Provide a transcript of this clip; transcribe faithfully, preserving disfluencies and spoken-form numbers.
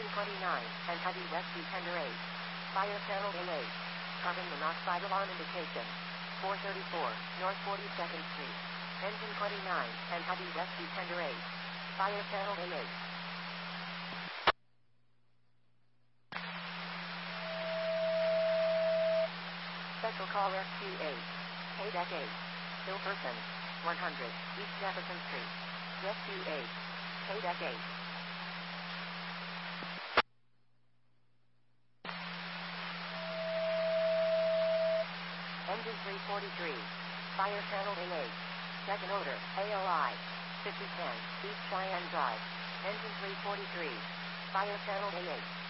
Engine twenty-nine, and heavy rescue tender eight. Fire channel A eight. Carbon monoxide alarm indication. four thirty-four, North forty-second Street. Engine twenty-nine, and heavy rescue tender eight. Fire channel A eight. Special call Rescue eight. K-Deck eight. Hill person. one hundred, East Jefferson Street. Rescue eight. K-Deck eight. Engine three forty-three. Fire channel A eight. Second order, A O I. fifty ten, East Cheyenne Drive. Engine three forty-three. Fire channel A eight.